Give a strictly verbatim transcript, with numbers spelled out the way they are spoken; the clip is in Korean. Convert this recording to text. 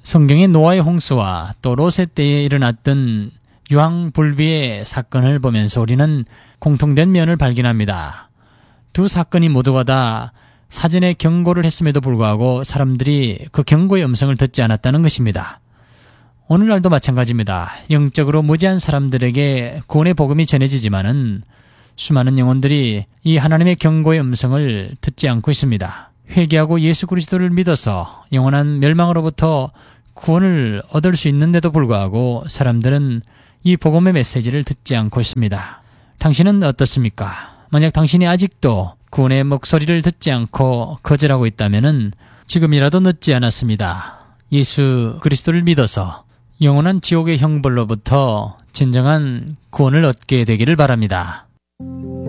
성경의 노아의 홍수와 또 롯의 때에 일어났던 유황불비의 사건을 보면서 우리는 공통된 면을 발견합니다. 두 사건이 모두가 다 사전에 경고를 했음에도 불구하고 사람들이 그 경고의 음성을 듣지 않았다는 것입니다. 오늘날도 마찬가지입니다. 영적으로 무지한 사람들에게 구원의 복음이 전해지지만은 수많은 영혼들이 이 하나님의 경고의 음성을 듣지 않고 있습니다. 회개하고 예수 그리스도를 믿어서 영원한 멸망으로부터 구원을 얻을 수 있는데도 불구하고 사람들은 이 복음의 메시지를 듣지 않고 있습니다. 당신은 어떻습니까? 만약 당신이 아직도 구원의 목소리를 듣지 않고 거절하고 있다면은 지금이라도 늦지 않았습니다. 예수 그리스도를 믿어서 영원한 지옥의 형벌로부터 진정한 구원을 얻게 되기를 바랍니다.